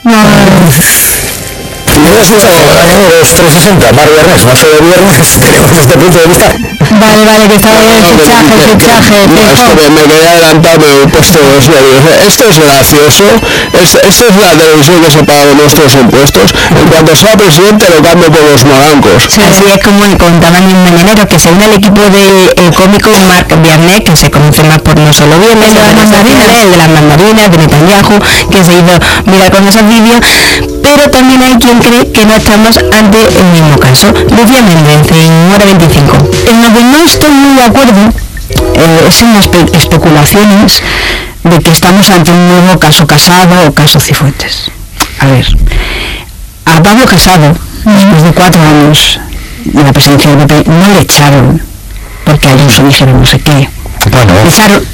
Hemos hecho los 360, más viernes, no solo viernes, tenemos este punto de vista. Vale, que estaba bien el fichaje. Me quería adelantar, me he puesto los nervios. Esto es gracioso, esto es la televisión que se paga de nuestros impuestos. En cuanto sea presidente lo cambio por los morancos. Sí, así es como le contaban en Mañanero, que se une al equipo del cómico Marc Biarnet, que se conoce más por no solo viernes, el de las mandarinas, de Netanyahu, que se hizo viral con esos vídeos, pero también hay quien cree que no estamos ante el mismo caso. Lucía Méndez, en Hora 25. En lo que no estoy muy de acuerdo es en las especulaciones de que estamos ante un nuevo caso Casado o caso Cifuentes. A ver, a Pablo Casado, después de 4 años de la presidencia del PP, no le echaron porque Ayuso dijeron no sé qué. Bueno. Le echaron,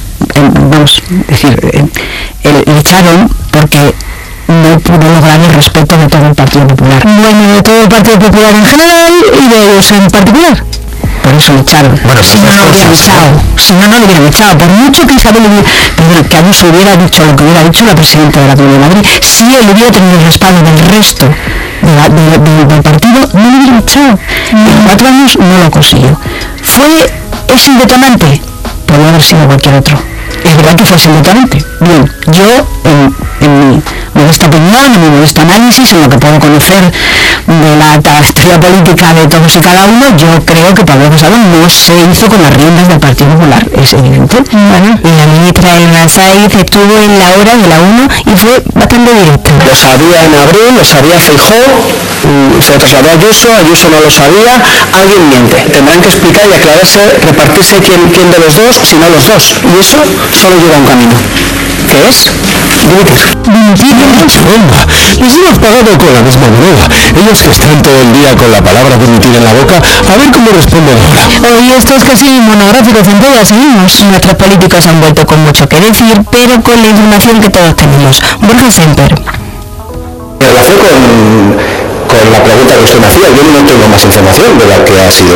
le echaron porque no pudo lograr el respeto de todo el Partido Popular. Bueno, de todo el Partido Popular en general y de ellos en particular. Por eso le echaron. Bueno, si no lo hubieran echado. Si no, no lo hubieran echado. Por mucho que Isabel que Ayuso hubiera dicho lo que hubiera dicho la presidenta de la Comunidad de Madrid, si él hubiera tenido el respaldo del resto del partido, no lo hubieran echado. En 4 años no lo consiguió. ¿Es el detonante? Podría haber sido cualquier otro. Es verdad que fue el detonante. Bien, yo en mi modesta opinión, en mi modesto análisis, en lo que puedo conocer de la trayectoria política de todos y cada uno, yo creo que Pablo Casado no se hizo con las riendas del Partido Popular, es evidente. Bueno, y la ministra Elena Sáiz estuvo en la hora de la 1 y fue bastante directa. Lo sabía en abril, lo sabía Feijóo, se trasladó a Ayuso no lo sabía, alguien miente. Tendrán que explicar y aclararse, repartirse quién de los dos, si no los dos. Y eso solo lleva un camino. ¿Qué es? Dimitir. Bomba. Les hemos pagado con la misma moneda. Ellos que están todo el día con la palabra dimitir en la boca, a ver cómo responden ahora. Hoy esto es casi monográfico, centro, ya seguimos. Nuestros políticos han vuelto con mucho que decir, pero con la información que todos tenemos. Borja Semper. En relación con la pregunta que usted me hacía, yo no tengo más información de la que ha sido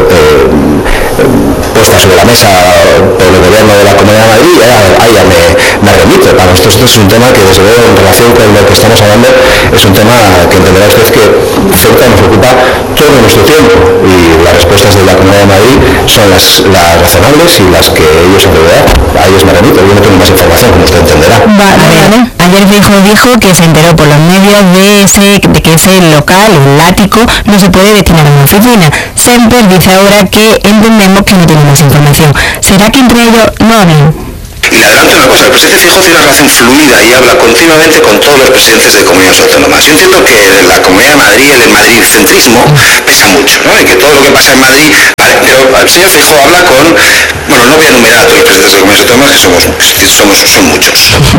puesta sobre la mesa por el gobierno de la Comunidad de Madrid, y ahí ya me remito. Para nosotros esto es un tema que, desde luego, en relación con lo que estamos hablando, es un tema que entenderá usted que cerca nos ocupa todo nuestro tiempo, y las respuestas de la Comunidad de Madrid son las razonables y las que ellos han de dar. A ellos me remito, yo no tengo más información, como usted entenderá. Vale. Ayer Feijóo dijo que se enteró por los medios de que ese local, el ático, no se puede destinar a una oficina. Semper dice ahora que entendemos que no tiene más información. ¿Será que entre ellos no hablan? Y le adelanto una cosa, el presidente Feijóo tiene una relación fluida y habla continuamente con todos los presidentes de comunidades autónomas. Yo entiendo que la Comunidad de Madrid, el madridcentrismo, pesa mucho, ¿no? Y que todo lo que pasa en Madrid, vale, pero el señor Feijóo habla con, bueno, no voy a enumerar a todos los presidentes de comunidades autónomas, que son muchos.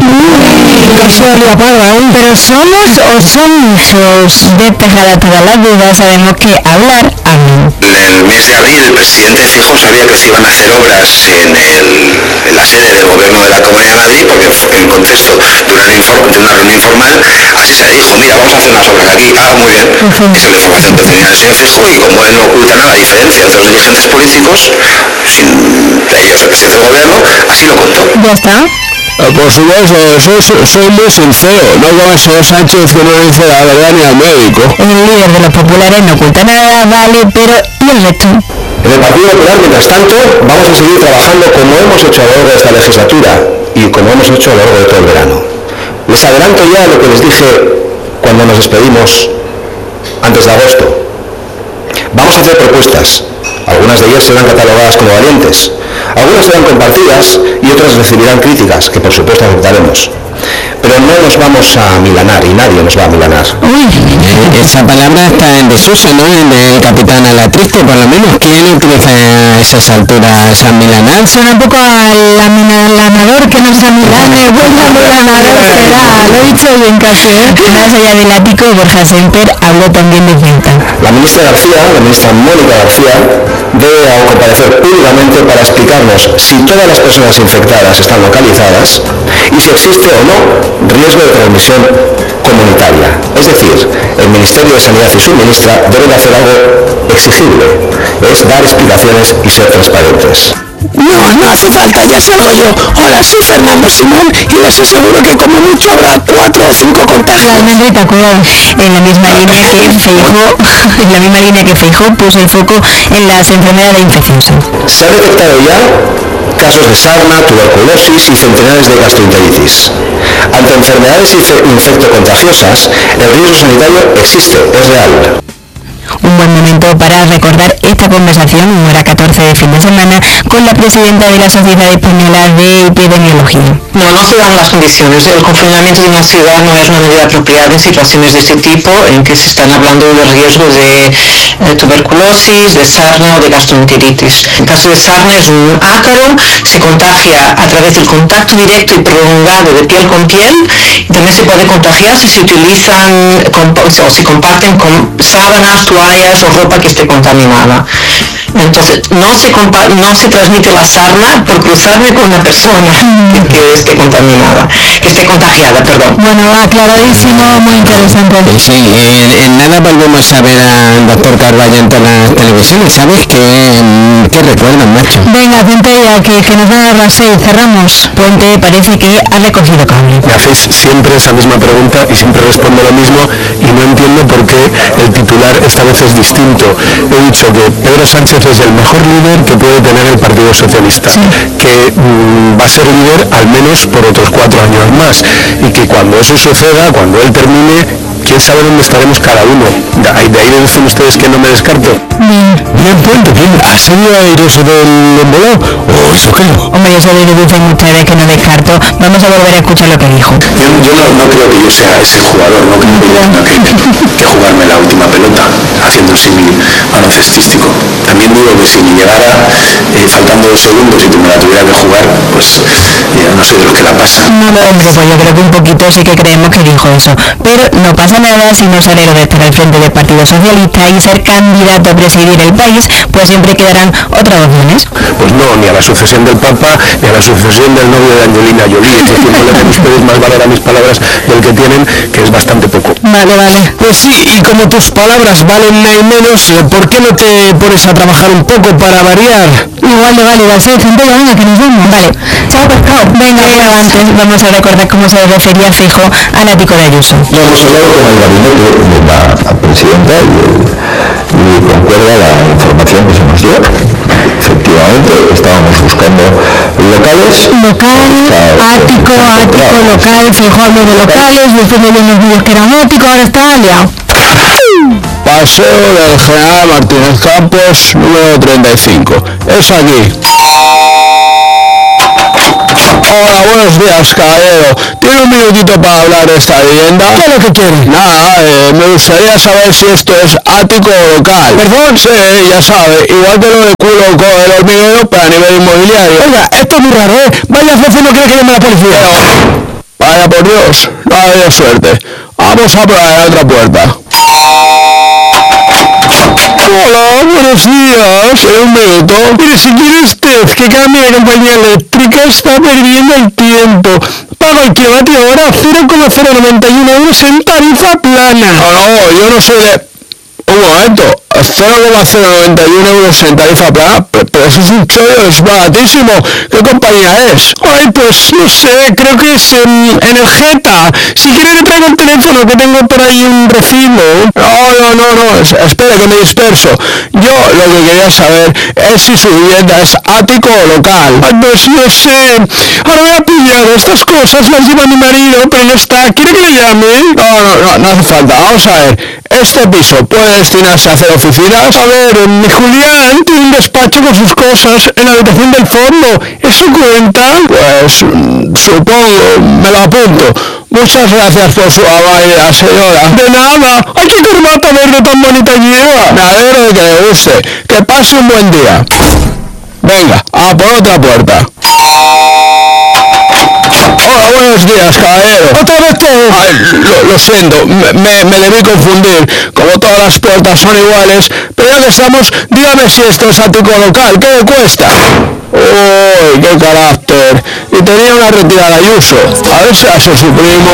Pero somos o son hijos. Despejada todas las dudas, sabemos que hablar, hablan. En el mes de abril el presidente Feijóo sabía que se iban a hacer obras en la sede del gobierno de la Comunidad de Madrid, porque en el contexto de una reunión informal, así se dijo, mira, vamos a hacer unas obras aquí. Muy bien. Esa es la información que tenía el señor Feijóo, y como él no oculta nada, a diferencia de otros dirigentes políticos, de ellos el presidente del gobierno, así lo contó. Ya está. Por supuesto, soy muy sincero, no como el señor Sánchez, que no dice la verdad ni al médico. El líder de los populares no oculta nada, vale, pero ¿y el resto? En el Partido Popular, mientras tanto, vamos a seguir trabajando como hemos hecho a lo largo de esta legislatura y como hemos hecho a lo largo de todo el verano. Les adelanto ya lo que les dije cuando nos despedimos antes de agosto. Vamos a hacer propuestas. Algunas de ellas serán catalogadas como valientes, algunas serán compartidas y otras recibirán críticas, que por supuesto aceptaremos. Pero no nos vamos a milanar, y nadie nos va a milanar. Esa palabra está en desuso, ¿no? El capitán a la triste, por lo menos. ¿Quién utiliza a esas alturas a milanar? Suena un poco al milanador que no se milane, buen milanador será. Lo he dicho bien casi, ¿eh? Más allá del ático, Borja Semper habló también de Ceuta. La ministra Mónica García, debe comparecer públicamente para explicarnos si todas las personas infectadas están localizadas y si existe o no riesgo de transmisión comunitaria. Es decir, el Ministerio de Sanidad y su ministra deben hacer algo exigible, es dar explicaciones y ser transparentes. No hace falta, ya salgo yo. Hola, soy Fernando Simón y les aseguro que como mucho habrá 4 o 5 contagios. Almendrita, cuidado. En la misma línea que Feijóo puso el foco en las enfermedades infecciosas. Se ha detectado ya casos de sarna, tuberculosis y centenares de gastroenteritis. Ante enfermedades infectocontagiosas, el riesgo sanitario existe, es real. Un buen momento para recordar esta conversación, hora 14 de fin de semana, con la presidenta de la Sociedad Española de Epidemiología. No se dan las condiciones. El confinamiento de una ciudad no es una medida apropiada en situaciones de este tipo, en que se están hablando de riesgo de tuberculosis, de sarna o de gastroenteritis. En caso de sarna es un ácaro, se contagia a través del contacto directo y prolongado de piel con piel, y también se puede contagiar si se utilizan o se comparten con sábanas, toallas o ropa que esté contaminada. Entonces, no se transmite la sarna por cruzarme con una persona que esté contaminada, que esté contagiada, perdón. Bueno, aclaradísimo, muy interesante. Sí, en nada volvemos a ver al doctor Carballo en todas las televisiones, ¿sabes? ¿Qué recuerdan, macho? Venga, Centella, que nos da las 6, cerramos. Puente parece que ha recogido cable. Me hacéis siempre esa misma pregunta y siempre respondo lo mismo y no entiendo por qué el titular esta vez es distinto. He dicho que Pedro Sánchez es el mejor líder que puede tener el Partido Socialista, que va a ser líder al menos por otros 4 años más y que cuando eso suceda, cuando él termine, quién sabe dónde estaremos cada uno. De ahí deducen ustedes que no me descarto. Bien, Puente, bien. ¿Ha sido airoso del embolado? ¿O eso qué? Hombre, eso le dicen ustedes que no descarto. Vamos a volver a escuchar lo que dijo. Yo no creo que yo sea ese jugador, no creo que yo tenga que jugarme la última pelota haciendo un símil baloncestístico. También digo que si me llegara faltando 2 segundos y me la tuviera que jugar, pues no sé de lo que la pasa. No, hombre, pues yo creo que un poquito sí que creemos que dijo eso. Pero no pasa nada si no sale de estar al frente del Partido Socialista y ser candidato a presidir el país, pues siempre quedarán otras opciones. Pues no, ni a la sucesión del Papa, ni a la sucesión del novio de Angelina Jolie. Es decir, no le den ustedes más valor a mis palabras del que tienen, que es bastante poco. Vale. Pues sí, y como tus palabras valen nada y menos, ¿por qué no te pones a trabajar un poco para variar? Igual de válidas, Centella, venga, que nos vemos. Vale. Chao, pescado. Venga, pero antes vamos a recordar cómo se refería Feijóo al ático de Ayuso. Lo hemos hablado con el gabinete de la presidenta y concuerda la información que se nos dio. Efectivamente, estábamos buscando locales. Ático, local, Feijóo habló de locales, después de unos vídeos que eran ático, ahora está liado. Paseo del General Martínez Campos, número 35. Es aquí. Hola, buenos días, caballero. ¿Tiene un minutito para hablar de esta vivienda? ¿Qué es lo que quiere? Nada, me gustaría saber si esto es ático o local. ¿Perdón? Sí, ya sabe, igual que lo de culo con el hormiguero, pero a nivel inmobiliario. Oiga, esto es muy raro, ¿eh? Vaya veces no quiere que llame a la policía. Vaya por Dios, no ha habido suerte. Vamos a probar la otra puerta. Hola, buenos días. Un minuto. Mire, si quiere usted que cambie de compañía eléctrica, está perdiendo el tiempo. Paga el kilovatio hora 0,091 euros en tarifa plana. No, yo no soy de... Un momento, 0,091 euros en tarifa plana, pero eso es un chollo, es baratísimo. ¿Qué compañía es? Ay, pues no sé, creo que es Energeta. Si quiere le traigo el teléfono, que tengo por ahí un recibo. No, espere que me disperso. Yo lo que quería saber es si su vivienda es ático o local. Ay, pues no sé, ahora me ha pillado, estas cosas las lleva mi marido, pero no está. ¿Quiere que le llame? No hace falta, vamos a ver. Este piso puede destinarse a hacer oficinas. A ver, mi Julián tiene un despacho con sus cosas en la habitación del fondo. ¿Eso cuenta? Pues supongo, me lo apunto. Muchas gracias por su amabilidad, señora. De nada. ¡Ay, qué corbata verde tan bonita lleva! Me alegro de que le guste. Que pase un buen día. Venga, a por otra puerta. Hola, buenos días, caballero. ¿Otra vez qué? Ay, lo siento, me debí confundir. Como todas las puertas son iguales, pero ya que estamos, dígame si esto es ático local. ¿Qué le cuesta? ¡Uy, qué carácter! Y tenía una retirada Ayuso. A ver si hace su primo.